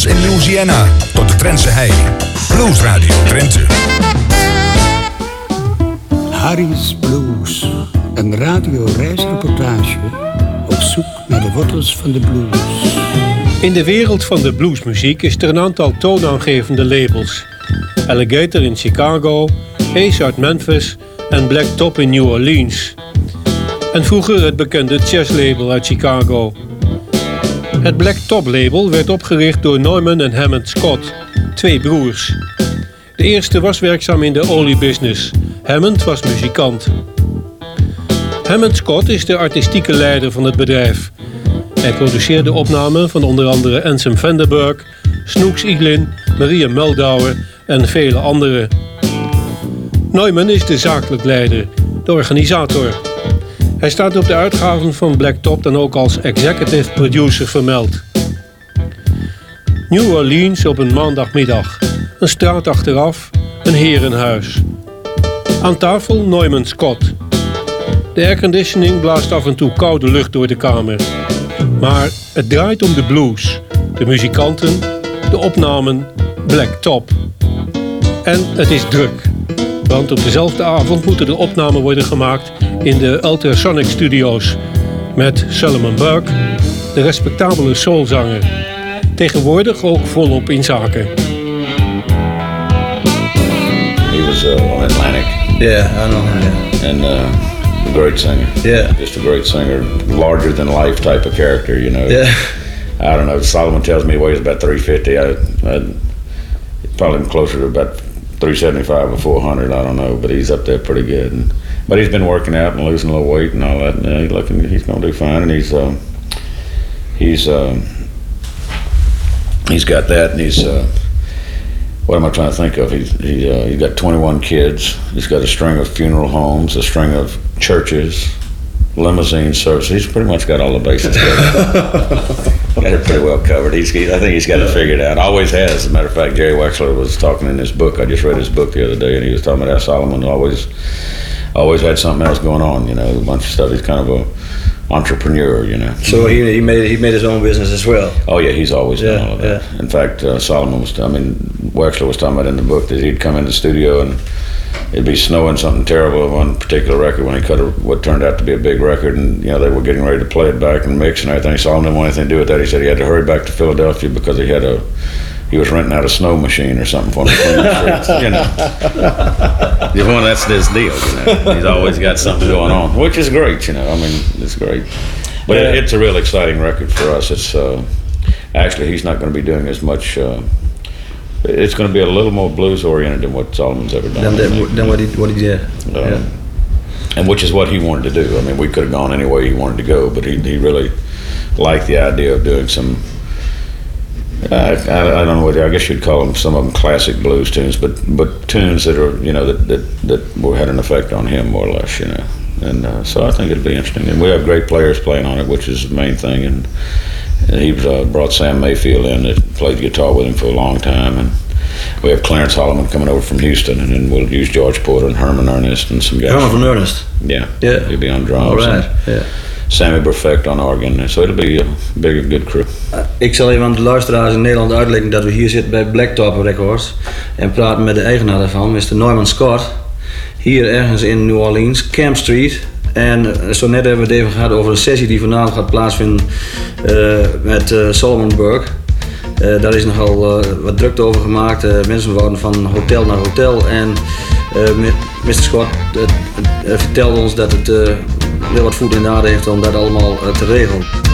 in Louisiana tot de Drentse hei. Blues Radio Drenthe. Harry's Blues, een radioreisreportage op zoek naar de wortels van de blues. In de wereld van de bluesmuziek is er een aantal toonaangevende labels. Alligator in Chicago, Ace uit Memphis en Black Top in New Orleans. En vroeger het bekende jazzlabel uit Chicago. Het Black Top label werd opgericht door Neumann en Hammond Scott, twee broers. De eerste was werkzaam in de oliebusiness. Hammond was muzikant. Hammond Scott is de artistieke leider van het bedrijf. Hij produceerde opnamen van onder andere Anselm Vanderburg, Snooks Eaglin, Maria Meldauer en vele anderen. Neumann is de zakelijk leider, de organisator. Hij staat op de uitgaven van Black Top dan ook als executive producer vermeld. New Orleans op een maandagmiddag. Een straat achteraf, een herenhuis. Aan tafel Neumann Scott. De airconditioning blaast af en toe koude lucht door de kamer. Maar het draait om de blues, de muzikanten, de opnamen, Black Top. En het is druk. Want op dezelfde avond moeten de opnamen worden gemaakt in de Ultrasonic Studios. Met Solomon Burke, de respectabele soulzanger. Tegenwoordig ook volop in zaken. He was on Atlantic. Yeah, I know him. Yeah. And a great singer. Yeah. Just a great singer. Larger than life type of character, you know. Yeah. I don't know. Solomon tells me he weighs about 350. I'd probably closer to about 375 or 400. I don't know, but he's up there pretty good. But he's been working out and losing a little weight and all that. And he's going to do fine. And he's got that. And he's what am I trying to think of? He's got 21 kids. He's got a string of funeral homes, a string of churches, limousine services. He's pretty much got all the bases covered. Got it pretty well covered. I think he's got it figured out. Always has. As a matter of fact, Jerry Wexler was talking in his book. I just read his book the other day, and he was talking about how Solomon always had something else going on. You know, a bunch of stuff. He's kind of a entrepreneur. You know. So he made his own business as well. Oh yeah, he's always done all of that. Yeah. In fact, Solomon Wexler was talking about in the book that he'd come in the studio and it'd be snowing something terrible of one particular record when he cut what turned out to be a big record, and you know they were getting ready to play it back and mix and everything. Solomon didn't want anything to do with that. He said he had to hurry back to Philadelphia because he was renting out a snow machine or something for him to clean the streets. You know, that's his deal. You know, he's always got something going on, which is great. You know, I mean, it's great. But it's a real exciting record for us. It's actually he's not going to be doing as much. It's going to be a little more blues oriented than what Solomon's ever done. Than what he did. And which is what he wanted to do. I mean, we could have gone any way he wanted to go, but he really liked the idea of doing some. I don't know what I guess you'd call them. Some of them classic blues tunes, but tunes that are that had an effect on him more or less. You know, and so I think it'll be interesting. And we have great players playing on it, which is the main thing. And he brought Sam Mayfield in that played guitar with him for a long time, and we have Clarence Holloman coming over from Houston, and then we'll use George Porter and Herman Ernest and some guys. Herman from Ernest. Yeah. He'll be on drums. All right. Yeah. Sammy Perfect on organ, so it'll be a big, good crew. Ik zal even aan de luisteraars in Nederland uitleggen dat we hier zitten bij Black Top Records en praten met de eigenaar daarvan, Mr. Neumann Scott, hier ergens in New Orleans, Camp Street. En zo net hebben we het even gehad over een sessie die vanavond gaat plaatsvinden met Solomon Burke. Daar is nogal wat drukte over gemaakt. Mensen wouden van hotel naar hotel. En Mr. Scott vertelde ons dat het heel wat voet in de aarde heeft om dat allemaal te regelen.